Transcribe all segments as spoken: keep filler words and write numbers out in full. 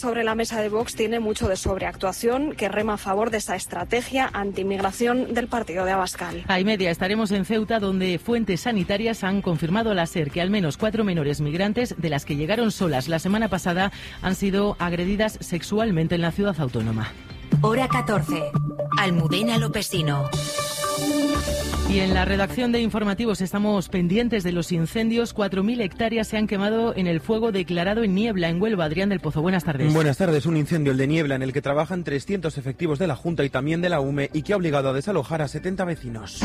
sobre la mesa de Vox tiene mucho de sobreactuación, que rema a favor de esa estrategia anti-inmigración del partido de Abascal. A y media estaremos en Ceuta, donde fuentes sanitarias han confirmado a la SER que al menos cuatro menores migrantes, de las que llegaron solas la semana pasada, han sido agredidas sexualmente en la ciudad autónoma. Hora catorce. Almudena Lopesino. Y en la redacción de informativos estamos pendientes de los incendios. cuatro mil hectáreas se han quemado en el fuego declarado en Niebla, en Huelva. Adrián del Pozo, buenas tardes. Buenas tardes. Un incendio, el de Niebla, en el que trabajan trescientos efectivos de la Junta y también de la U M E y que ha obligado a desalojar a setenta vecinos.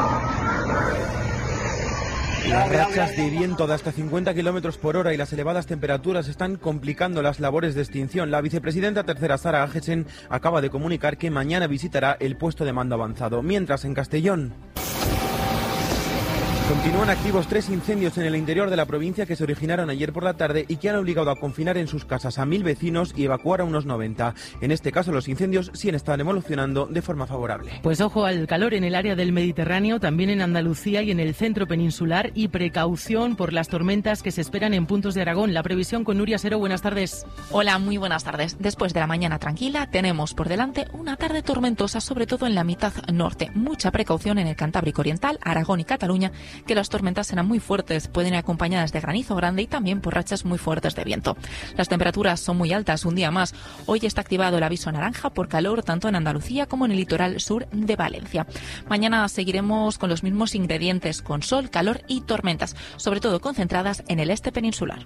Las rachas de viento de hasta cincuenta kilómetros por hora y las elevadas temperaturas están complicando las labores de extinción. La vicepresidenta tercera, Sara Agesen, acaba de comunicar que mañana visitará el puesto de mando avanzado. Mientras, en Castellón continúan activos tres incendios en el interior de la provincia que se originaron ayer por la tarde y que han obligado a confinar en sus casas a mil vecinos y evacuar a unos noventa. En este caso, los incendios sí están evolucionando de forma favorable. Pues ojo al calor en el área del Mediterráneo, también en Andalucía y en el centro peninsular, y precaución por las tormentas que se esperan en puntos de Aragón. La previsión con Nuria Sero. Buenas tardes. Hola, muy buenas tardes. Después de la mañana tranquila, tenemos por delante una tarde tormentosa, sobre todo en la mitad norte. Mucha precaución en el Cantábrico Oriental, Aragón y Cataluña, que las tormentas serán muy fuertes, pueden ir acompañadas de granizo grande y también por rachas muy fuertes de viento. Las temperaturas son muy altas un día más. Hoy está activado el aviso naranja por calor tanto en Andalucía como en el litoral sur de Valencia. Mañana seguiremos con los mismos ingredientes, con sol, calor y tormentas, sobre todo concentradas en el este peninsular.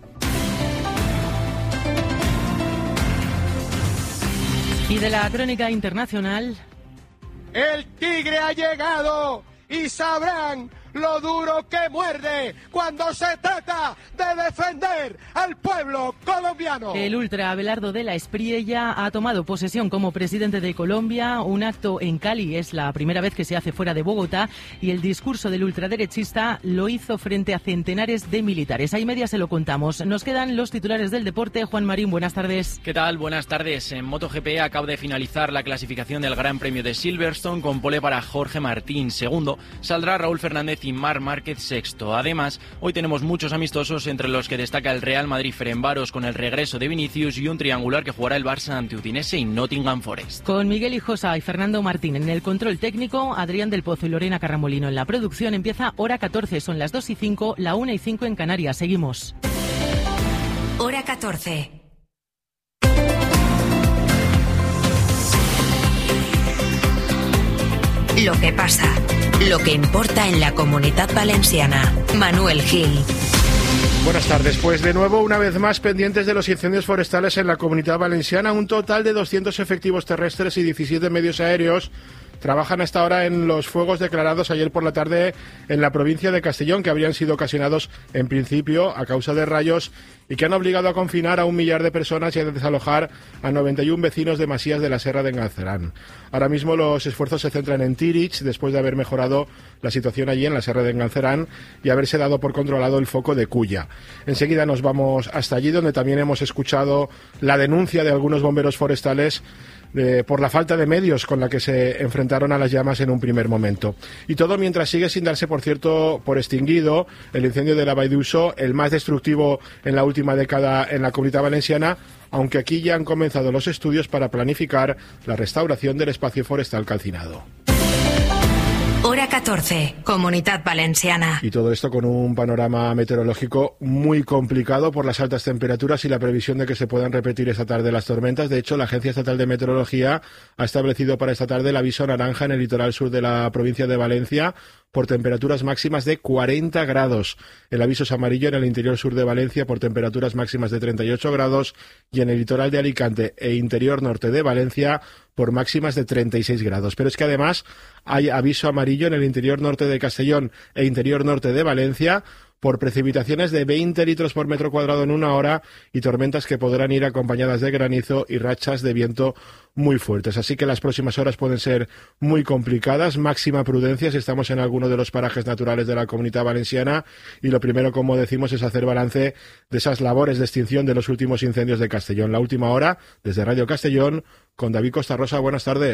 Y de la crónica internacional... El tigre ha llegado y sabrán lo duro que muerde cuando se trata de defender al pueblo colombiano. El ultra Abelardo de la Espriella ha tomado posesión como presidente de Colombia. Un acto en Cali es la primera vez que se hace fuera de Bogotá y el discurso del ultraderechista lo hizo frente a centenares de militares. Ahí media se lo contamos. Nos quedan los titulares del deporte. Juan Marín, buenas tardes. ¿Qué tal? Buenas tardes. En MotoGP acaba de finalizar la clasificación del Gran Premio de Silverstone con pole para Jorge Martín. Segundo, saldrá Raúl Fernández y Marc Márquez sexto. Además, hoy tenemos muchos amistosos, entre los que destaca el Real Madrid-Ferencváros con el regreso de Vinicius y un triangular que jugará el Barça ante Udinese y Nottingham Forest. Con Miguel Hijosa y Fernando Martín en el control técnico, Adrián del Pozo y Lorena Carramolino en la producción. Empieza Hora catorce, son las dos y cinco, la una y cinco en Canarias. Seguimos. Hora catorce. Lo que pasa, lo que importa en la Comunitat Valenciana. Manuel Gil. Buenas tardes. Pues de nuevo, una vez más, pendientes de los incendios forestales en la Comunitat Valenciana. Un total de doscientos efectivos terrestres y diecisiete medios aéreos trabajan hasta ahora en los fuegos declarados ayer por la tarde en la provincia de Castellón, que habrían sido ocasionados en principio a causa de rayos y que han obligado a confinar a un millar de personas y a desalojar a noventa y uno vecinos de Masías de la Serra de Engalcerán. Ahora mismo los esfuerzos se centran en Tirich, después de haber mejorado la situación allí en la Serra de Engalcerán y haberse dado por controlado el foco de Culla. Enseguida nos vamos hasta allí, donde también hemos escuchado la denuncia de algunos bomberos forestales De, por la falta de medios con la que se enfrentaron a las llamas en un primer momento. Y todo mientras sigue sin darse, por cierto, por extinguido el incendio de la Vall d'Uso, el más destructivo en la última década en la Comunitat Valenciana, aunque aquí ya han comenzado los estudios para planificar la restauración del espacio forestal calcinado. Hora catorce, Comunitat Valenciana. Y todo esto con un panorama meteorológico muy complicado por las altas temperaturas y la previsión de que se puedan repetir esta tarde las tormentas. De hecho, la Agencia Estatal de Meteorología ha establecido para esta tarde el aviso naranja en el litoral sur de la provincia de Valencia por temperaturas máximas de cuarenta grados. El aviso es amarillo en el interior sur de Valencia por temperaturas máximas de treinta y ocho grados y en el litoral de Alicante e interior norte de Valencia por máximas de treinta y seis grados. Pero es que además hay aviso amarillo en el interior norte de Castellón e interior norte de Valencia por precipitaciones de veinte litros por metro cuadrado en una hora y tormentas que podrán ir acompañadas de granizo y rachas de viento muy fuertes. Así que las próximas horas pueden ser muy complicadas. Máxima prudencia si estamos en alguno de los parajes naturales de la Comunitat Valenciana. Y lo primero, como decimos, es hacer balance de esas labores de extinción de los últimos incendios de Castellón. La última hora, desde Radio Castellón, con David Costa Rosa. Buenas tardes.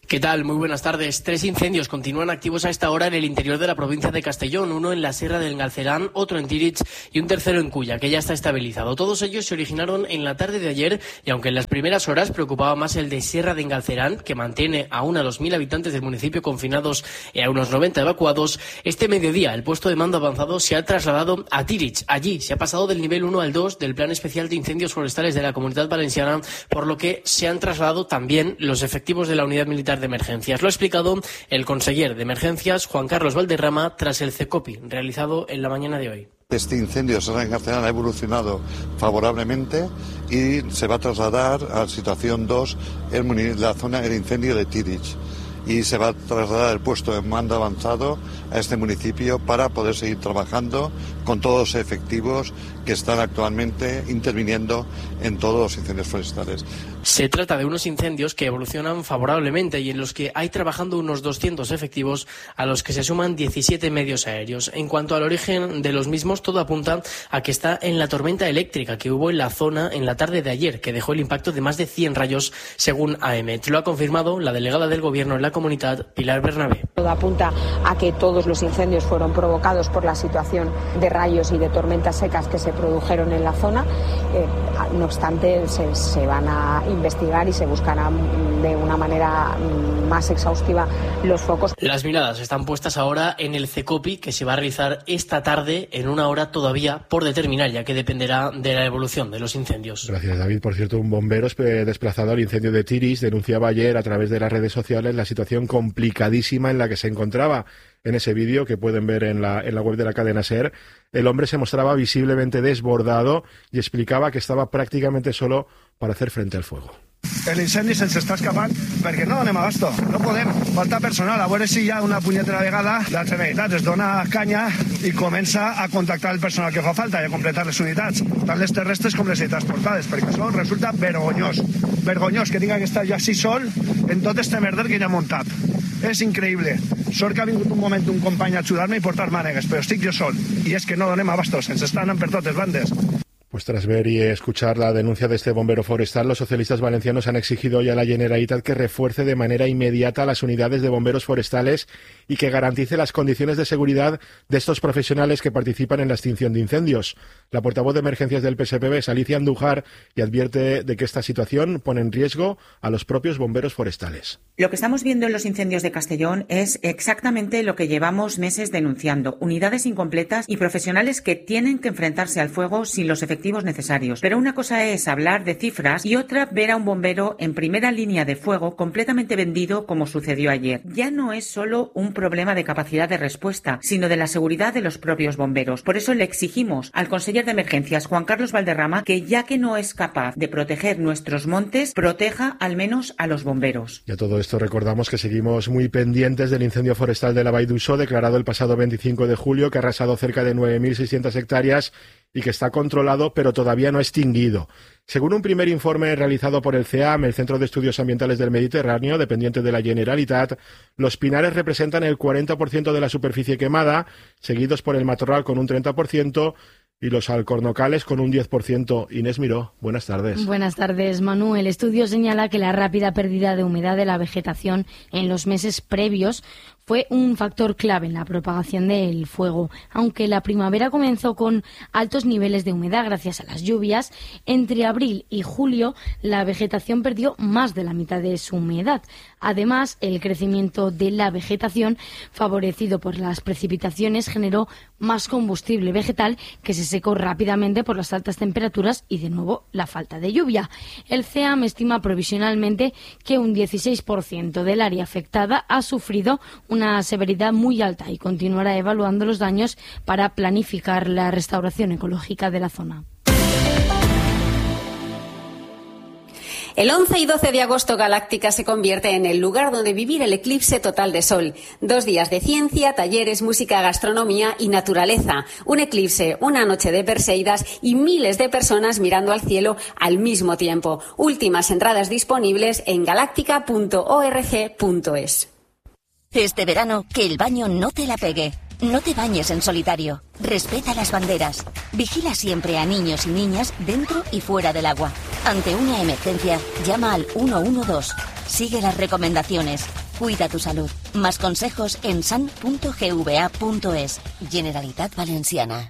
¿Qué tal? Muy buenas tardes. Tres incendios continúan activos a esta hora en el interior de la provincia de Castellón, uno en la Sierra del Galcerán, otro en Tirich y un tercero en Culla, que ya está estabilizado. Todos ellos se originaron en la tarde de ayer y aunque en las primeras horas preocupaba más el de Sierra de Galcerán, que mantiene aún a los mil habitantes del municipio confinados y a unos noventa evacuados, este mediodía el puesto de mando avanzado se ha trasladado a Tirich. Allí se ha pasado del nivel uno al dos del Plan Especial de Incendios Forestales de la Comunidad Valenciana, por lo que se han trasladado también los efectivos de la Unidad Militar de Emergencias. Lo ha explicado el conseller de Emergencias, Juan Carlos Valderrama, tras el CECOPI realizado en la mañana de hoy. Este incendio en Galcerán ha evolucionado favorablemente y se va a trasladar a situación dos en la zona del incendio de Tirich. Y se va a trasladar el puesto de mando avanzado a este municipio para poder seguir trabajando con todos los efectivos que están actualmente interviniendo en todos los incendios forestales. Se trata de unos incendios que evolucionan favorablemente y en los que hay trabajando unos doscientos efectivos, a los que se suman diecisiete medios aéreos. En cuanto al origen de los mismos, todo apunta a que está en la tormenta eléctrica que hubo en la zona en la tarde de ayer, que dejó el impacto de más de cien rayos, según A E M E T. Lo ha confirmado la delegada del Gobierno en la comunidad, Pilar Bernabé. Todo apunta a que todos los incendios fueron provocados por la situación de rayos y de tormentas secas que se produjeron en la zona. Eh, no obstante, se, se van a investigar y se buscarán de una manera más exhaustiva los focos. Las miradas están puestas ahora en el CECOPI, que se va a realizar esta tarde en una hora todavía por determinar, ya que dependerá de la evolución de los incendios. Gracias, David. Por cierto, un bombero desplazado al incendio de Tirich denunciaba ayer a través de las redes sociales la situación complicadísima en la que se encontraba. En ese vídeo que pueden ver en la, en la web de la cadena SER, el hombre se mostraba visiblemente desbordado y explicaba que estaba prácticamente solo para hacer frente al fuego. El incendi se'ns està escapant perquè no donem abasto, no podem, falta personal, a veure si hi ha una punyetera vegada la Generalitat es dona canya i comença a contactar el personal que fa falta i a completar les unitats, tant les terrestres com les transportades, perquè això resulta vergonyós, vergonyós que tinga que estar jo així sol en tot este merder que ja ha muntat. És increïble. Sort que ha vingut un moment un company a ajudar-me i portar mànegues, però estic jo sol, i és que no donem abasto, se'ns estan anant per totes bandes. Pues tras ver y escuchar la denuncia de este bombero forestal, los socialistas valencianos han exigido hoy a la Generalitat que refuerce de manera inmediata las unidades de bomberos forestales y que garantice las condiciones de seguridad de estos profesionales que participan en la extinción de incendios. La portavoz de emergencias del P S P B es Alicia Andújar y advierte de que esta situación pone en riesgo a los propios bomberos forestales. Lo que estamos viendo en los incendios de Castellón es exactamente lo que llevamos meses denunciando. Unidades incompletas y profesionales que tienen que enfrentarse al fuego sin los efectivos necesarios. Pero una cosa es hablar de cifras y otra ver a un bombero en primera línea de fuego completamente vendido como sucedió ayer. Ya no es solo un problema de capacidad de respuesta, sino de la seguridad de los propios bomberos. Por eso le exigimos al conseller de Emergencias, Juan Carlos Valderrama, que ya que no es capaz de proteger nuestros montes, proteja al menos a los bomberos. Y a todo esto recordamos que seguimos muy pendientes del incendio forestal de la Vall d'Uixó, declarado el pasado veinticinco de julio, que ha arrasado cerca de nueve mil seiscientas hectáreas y que está controlado pero todavía no extinguido. Según un primer informe realizado por el C E A M, el Centro de Estudios Ambientales del Mediterráneo, dependiente de la Generalitat, los pinares representan el cuarenta por ciento de la superficie quemada, seguidos por el matorral con un treinta por ciento y los alcornocales con un diez por ciento. Inés Miró, buenas tardes. Buenas tardes, Manu. El estudio señala que la rápida pérdida de humedad de la vegetación en los meses previos fue un factor clave en la propagación del fuego. Aunque la primavera comenzó con altos niveles de humedad gracias a las lluvias, entre abril y julio la vegetación perdió más de la mitad de su humedad. Además, el crecimiento de la vegetación, favorecido por las precipitaciones, generó más combustible vegetal que se secó rápidamente por las altas temperaturas y, de nuevo, la falta de lluvia. El C E A M estima provisionalmente que un dieciséis por ciento del área afectada ha sufrido una severidad muy alta y continuará evaluando los daños para planificar la restauración ecológica de la zona. El once y doce de agosto Galáctica se convierte en el lugar donde vivir el eclipse total de sol. Dos días de ciencia, talleres, música, gastronomía y naturaleza. Un eclipse, una noche de Perseidas y miles de personas mirando al cielo al mismo tiempo. Últimas entradas disponibles en galáctica punto org punto es. Este verano, que el baño no te la pegue. No te bañes en solitario. Respeta las banderas. Vigila siempre a niños y niñas dentro y fuera del agua. Ante una emergencia, llama al uno uno dos. Sigue las recomendaciones. Cuida tu salud. Más consejos en san punto g v a punto es. Generalitat Valenciana.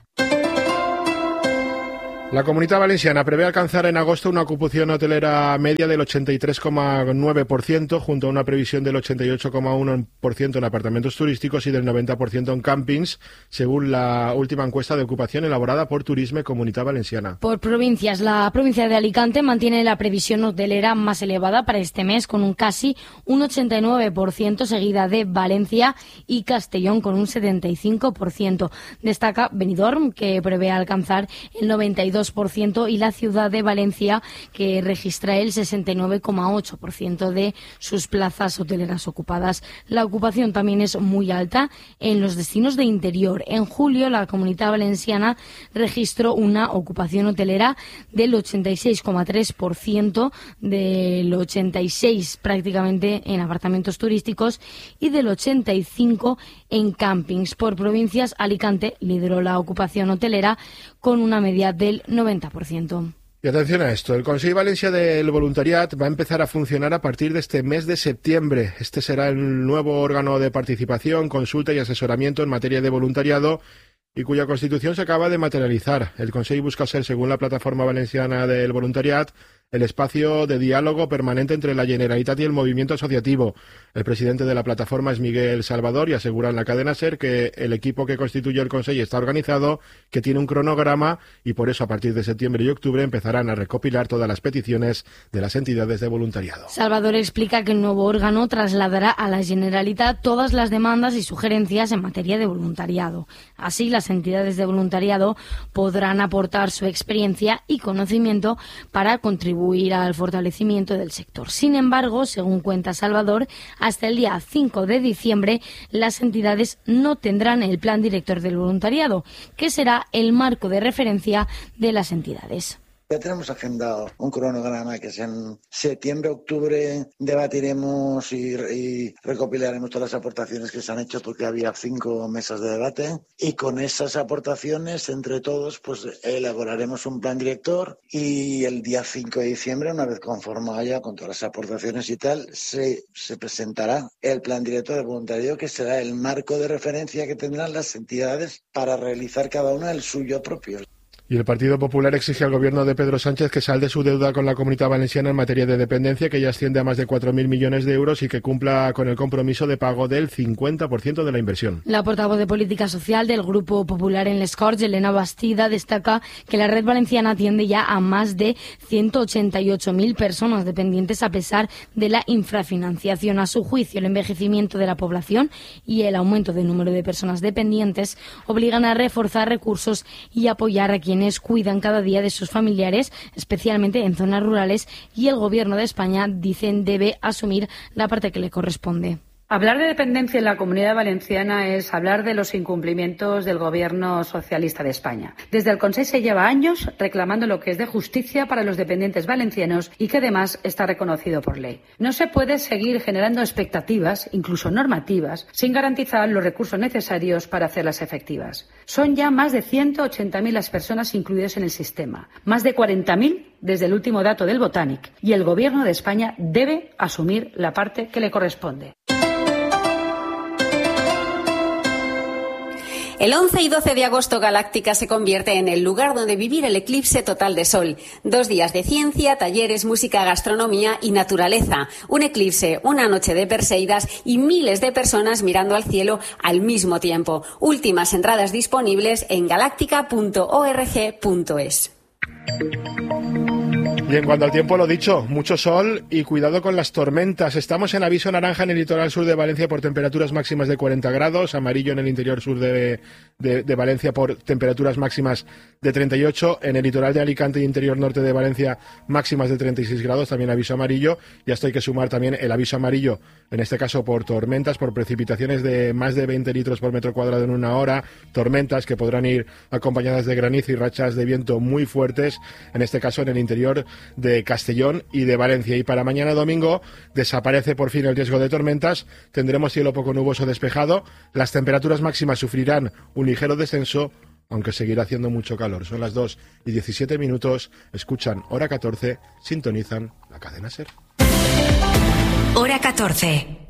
La Comunitat Valenciana prevé alcanzar en agosto una ocupación hotelera media del ochenta y tres coma nueve por ciento, junto a una previsión del ochenta y ocho coma uno por ciento en apartamentos turísticos y del noventa por ciento en campings, según la última encuesta de ocupación elaborada por Turisme Comunitat Valenciana. Por provincias, la provincia de Alicante mantiene la previsión hotelera más elevada para este mes, con un casi un ochenta y nueve por ciento, seguida de Valencia y Castellón con un setenta y cinco por ciento. Destaca Benidorm, que prevé alcanzar el noventa y dos por ciento, y la ciudad de Valencia, que registra el sesenta y nueve coma ocho por ciento de sus plazas hoteleras ocupadas. La ocupación también es muy alta en los destinos de interior. En julio, la Comunitat Valenciana registró una ocupación hotelera del ochenta y seis coma tres por ciento, del ochenta y seis por ciento prácticamente en apartamentos turísticos y del ochenta y cinco por ciento en campings. Por provincias, Alicante lideró la ocupación hotelera con una media del noventa por ciento. Y atención a esto, el Consell Valencià del Voluntariat va a empezar a funcionar a partir de este mes de septiembre. Este será el nuevo órgano de participación, consulta y asesoramiento en materia de voluntariado, y cuya constitución se acaba de materializar. El Consell busca ser, según la Plataforma Valenciana del Voluntariat, el espacio de diálogo permanente entre la Generalitat y el movimiento asociativo. El presidente de la plataforma es Miguel Salvador y asegura en la cadena SER que el equipo que constituye el Consell está organizado, que tiene un cronograma y por eso a partir de septiembre y octubre empezarán a recopilar todas las peticiones de las entidades de voluntariado. Salvador explica que el nuevo órgano trasladará a la Generalitat todas las demandas y sugerencias en materia de voluntariado. Así, las entidades de voluntariado podrán aportar su experiencia y conocimiento para contribuir al fortalecimiento del sector. Sin embargo, según cuenta Salvador, hasta el día cinco de diciembre las entidades no tendrán el plan director del voluntariado, que será el marco de referencia de las entidades. Ya tenemos agendado un cronograma que es en septiembre, octubre, debatiremos y, y recopilaremos todas las aportaciones que se han hecho, porque había cinco mesas de debate, y con esas aportaciones, entre todos, pues elaboraremos un plan director, y el día cinco de diciembre, una vez conformado ya con todas las aportaciones y tal, se, se presentará el plan director de voluntariado, que será el marco de referencia que tendrán las entidades para realizar cada una el suyo propio. Y el Partido Popular exige al gobierno de Pedro Sánchez que salde su deuda con la Comunitat Valenciana en materia de dependencia, que ya asciende a más de cuatro mil millones de euros, y que cumpla con el compromiso de pago del cincuenta por ciento de la inversión. La portavoz de Política Social del Grupo Popular en Les Corts, Elena Bastida, destaca que la red valenciana atiende ya a más de ciento ochenta y ocho mil personas dependientes, a pesar de la infrafinanciación. A su juicio, el envejecimiento de la población y el aumento del número de personas dependientes obligan a reforzar recursos y apoyar a quienes cuidan cada día de sus familiares, especialmente en zonas rurales, y el Gobierno de España, dicen, debe asumir la parte que le corresponde. Hablar de dependencia en la Comunidad Valenciana es hablar de los incumplimientos del Gobierno socialista de España. Desde el Consell se lleva años reclamando lo que es de justicia para los dependientes valencianos y que además está reconocido por ley. No se puede seguir generando expectativas, incluso normativas, sin garantizar los recursos necesarios para hacerlas efectivas. Son ya más de ciento ochenta mil las personas incluidas en el sistema, más de cuarenta mil desde el último dato del Botanic, y el Gobierno de España debe asumir la parte que le corresponde. El once y doce de agosto, Galáctica se convierte en el lugar donde vivir el eclipse total de sol. Dos días de ciencia, talleres, música, gastronomía y naturaleza. Un eclipse, una noche de Perseidas y miles de personas mirando al cielo al mismo tiempo. Últimas entradas disponibles en galáctica punto org punto es. Y en cuanto al tiempo, lo dicho, mucho sol y cuidado con las tormentas. Estamos en aviso naranja en el litoral sur de Valencia por temperaturas máximas de cuarenta grados, amarillo en el interior sur de, de, de Valencia por temperaturas máximas de treinta y ocho, en el litoral de Alicante y interior norte de Valencia máximas de treinta y seis grados, también aviso amarillo. Y hasta hay que sumar también el aviso amarillo, en este caso por tormentas, por precipitaciones de más de veinte litros por metro cuadrado en una hora, tormentas que podrán ir acompañadas de granizo y rachas de viento muy fuertes, en este caso en el interior de Castellón y de Valencia. Y para mañana domingo desaparece por fin el riesgo de tormentas, tendremos cielo poco nuboso despejado, las temperaturas máximas sufrirán un ligero descenso, aunque seguirá haciendo mucho calor. Son las dos y diecisiete minutos, escuchan Hora catorce, sintonizan la cadena SER. Hora catorce.